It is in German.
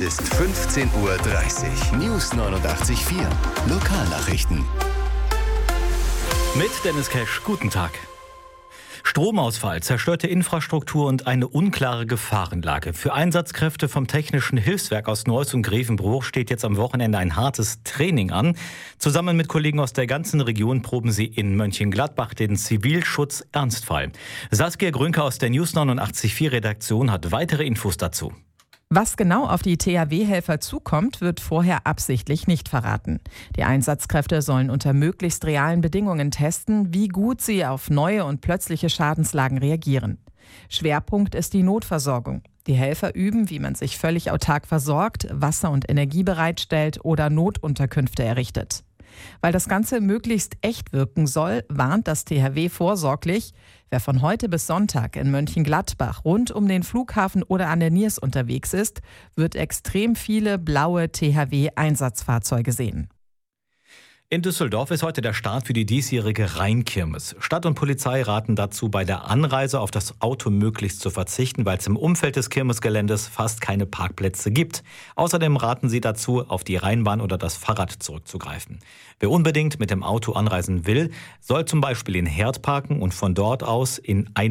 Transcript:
Ist 15:30 Uhr. News 89.4. Lokalnachrichten. Mit Dennis Cash, guten Tag. Stromausfall, zerstörte Infrastruktur und eine unklare Gefahrenlage. Für Einsatzkräfte vom Technischen Hilfswerk aus Neuss und Grevenbruch steht jetzt am Wochenende ein hartes Training an. Zusammen mit Kollegen aus der ganzen Region proben sie in Mönchengladbach den Zivilschutz-Ernstfall. Saskia Grünke aus der News 89.4 Redaktion hat weitere Infos dazu. Was genau auf die THW-Helfer zukommt, wird vorher absichtlich nicht verraten. Die Einsatzkräfte sollen unter möglichst realen Bedingungen testen, wie gut sie auf neue und plötzliche Schadenslagen reagieren. Schwerpunkt ist die Notversorgung. Die Helfer üben, wie man sich völlig autark versorgt, Wasser und Energie bereitstellt oder Notunterkünfte errichtet. Weil das Ganze möglichst echt wirken soll, warnt das THW vorsorglich: Wer von heute bis Sonntag in Mönchengladbach rund um den Flughafen oder an der Niers unterwegs ist, wird extrem viele blaue THW-Einsatzfahrzeuge sehen. In Düsseldorf ist heute der Start für die diesjährige Rheinkirmes. Stadt und Polizei raten dazu, bei der Anreise auf das Auto möglichst zu verzichten, weil es im Umfeld des Kirmesgeländes fast keine Parkplätze gibt. Außerdem raten sie dazu, auf die Rheinbahn oder das Fahrrad zurückzugreifen. Wer unbedingt mit dem Auto anreisen will, soll zum Beispiel in Herd parken und von dort aus in